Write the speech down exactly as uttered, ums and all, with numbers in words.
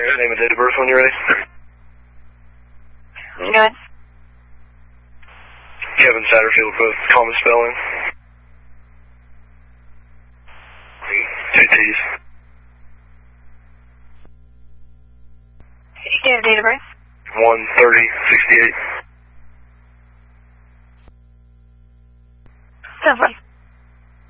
Alright, name and date of birth when you're ready. Good. Kevin Satterfield, both common spelling. Two T's. Do you have date of birth? one thirty sixty-eight.